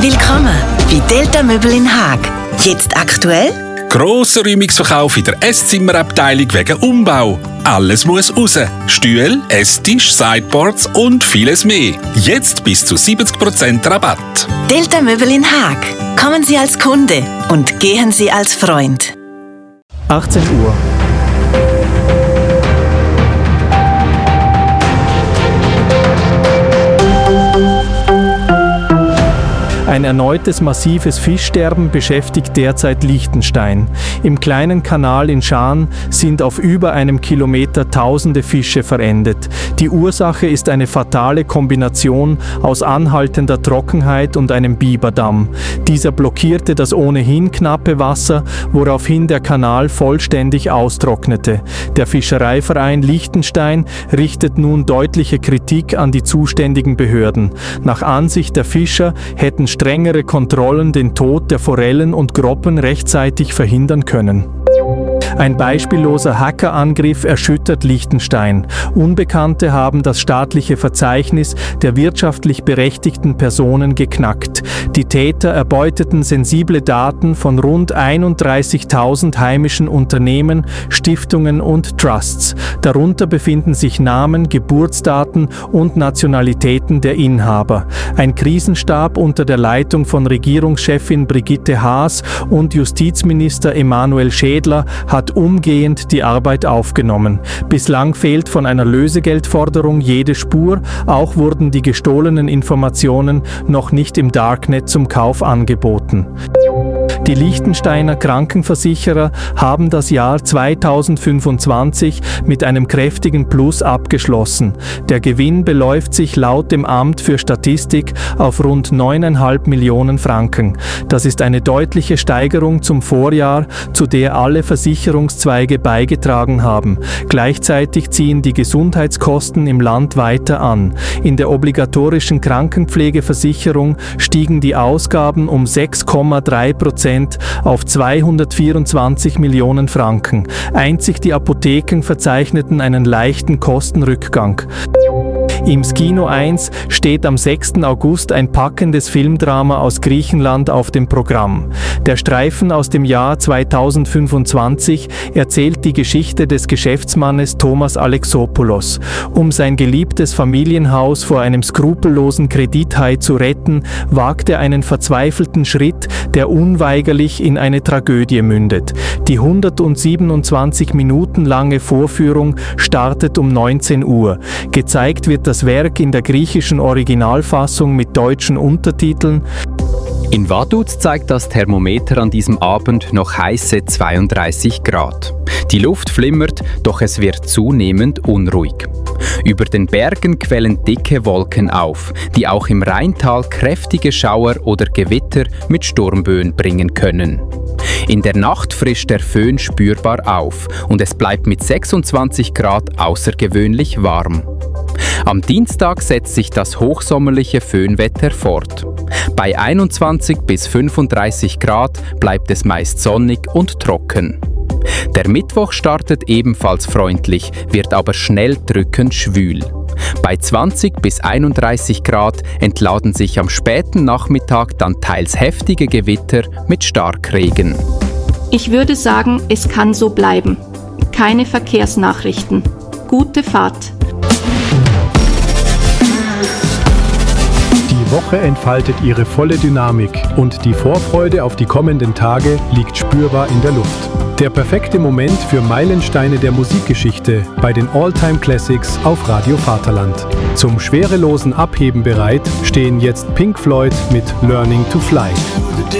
Willkommen bei Delta Möbel in Haag. Jetzt aktuell? Grosser Räumungsverkauf in der Esszimmerabteilung wegen Umbau. Alles muss raus. Stühle, Esstisch, Sideboards und vieles mehr. Jetzt bis zu 70% Rabatt. Delta Möbel in Haag. Kommen Sie als Kunde und gehen Sie als Freund. 18 Uhr. Ein erneutes massives Fischsterben beschäftigt derzeit Liechtenstein. Im kleinen Kanal in Schaan sind auf über einem Kilometer tausende Fische verendet. Die Ursache ist eine fatale Kombination aus anhaltender Trockenheit und einem Biberdamm. Dieser blockierte das ohnehin knappe Wasser, woraufhin der Kanal vollständig austrocknete. Der Fischereiverein Liechtenstein richtet nun deutliche Kritik an die zuständigen Behörden. Nach Ansicht der Fischer hätten strengere Kontrollen den Tod der Forellen und Groppen rechtzeitig verhindern können. Ein beispielloser Hackerangriff erschüttert Liechtenstein. Unbekannte haben das staatliche Verzeichnis der wirtschaftlich berechtigten Personen geknackt. Die Täter erbeuteten sensible Daten von rund 31.000 heimischen Unternehmen, Stiftungen und Trusts. Darunter befinden sich Namen, Geburtsdaten und Nationalitäten der Inhaber. Ein Krisenstab unter der Leitung von Regierungschefin Brigitte Haas und Justizminister Emanuel Schädler hat umgehend die Arbeit aufgenommen. Bislang fehlt von einer Lösegeldforderung jede Spur, auch wurden die gestohlenen Informationen noch nicht im Darknet zum Kauf angeboten. Die Liechtensteiner Krankenversicherer haben das Jahr 2025 mit einem kräftigen Plus abgeschlossen. Der Gewinn beläuft sich laut dem Amt für Statistik auf rund 9,5 Millionen Franken. Das ist eine deutliche Steigerung zum Vorjahr, zu der alle Versicherungszweige beigetragen haben. Gleichzeitig ziehen die Gesundheitskosten im Land weiter an. In der obligatorischen Krankenpflegeversicherung stiegen die Ausgaben um 6,3% auf 224 Millionen Franken. Einzig die Apotheken verzeichneten einen leichten Kostenrückgang. Im Skino 1 steht am 6. August ein packendes Filmdrama aus Griechenland auf dem Programm. Der Streifen aus dem Jahr 2025 erzählt die Geschichte des Geschäftsmannes Thomas Alexopoulos. Um sein geliebtes Familienhaus vor einem skrupellosen Kredithai zu retten, wagt er einen verzweifelten Schritt, der unweigerlich in eine Tragödie mündet. Die 127 Minuten lange Vorführung startet um 19 Uhr. Gezeigt wird das Werk in der griechischen Originalfassung mit deutschen Untertiteln. In Vaduz zeigt das Thermometer an diesem Abend noch heiße 32 Grad. Die Luft flimmert, doch es wird zunehmend unruhig. Über den Bergen quellen dicke Wolken auf, die auch im Rheintal kräftige Schauer oder Gewitter mit Sturmböen bringen können. In der Nacht frischt der Föhn spürbar auf und es bleibt mit 26 Grad außergewöhnlich warm. Am Dienstag setzt sich das hochsommerliche Föhnwetter fort. Bei 21 bis 35 Grad bleibt es meist sonnig und trocken. Der Mittwoch startet ebenfalls freundlich, wird aber schnell drückend schwül. Bei 20 bis 31 Grad entladen sich am späten Nachmittag dann teils heftige Gewitter mit Starkregen. Ich würde sagen, es kann so bleiben. Keine Verkehrsnachrichten. Gute Fahrt. Die Woche entfaltet ihre volle Dynamik und die Vorfreude auf die kommenden Tage liegt spürbar in der Luft. Der perfekte Moment für Meilensteine der Musikgeschichte bei den All-Time Classics auf Radio Vaterland. Zum schwerelosen Abheben bereit stehen jetzt Pink Floyd mit Learning to Fly.